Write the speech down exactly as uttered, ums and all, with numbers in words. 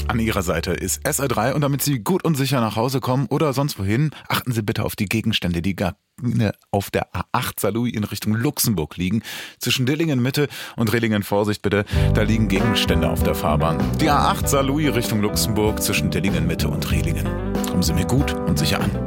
An Ihrer Seite ist S R drei und damit Sie gut und sicher nach Hause kommen oder sonst wohin, achten Sie bitte auf die Gegenstände, die gar auf der A acht Saarlouis in Richtung Luxemburg liegen. Zwischen Dillingen Mitte und Rehlingen, Vorsicht bitte, da liegen Gegenstände auf der Fahrbahn. Die A acht Saarlouis Richtung Luxemburg zwischen Dillingen Mitte und Rehlingen. Kommen Sie mir gut und sicher an.